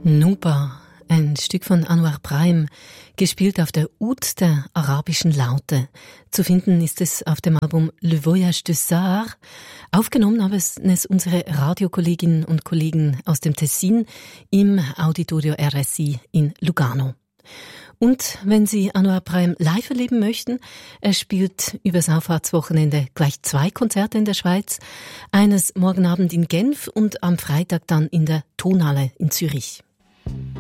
Nuba, ein Stück von Anwar Brahim, gespielt auf der Oud der arabischen Laute. Zu finden ist es auf dem Album Le Voyage de Sar. Aufgenommen haben es unsere Radiokolleginnen und Kollegen aus dem Tessin im Auditorio RSI in Lugano. Und wenn Sie Anwar Brahim live erleben möchten, er spielt übers Auffahrtswochenende gleich 2 Konzerte in der Schweiz. Eines morgen Abend in Genf und am Freitag dann in der Tonhalle in Zürich.